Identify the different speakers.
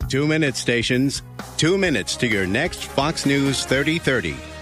Speaker 1: 2 minute stations, 2 minutes to your next Fox News 3030.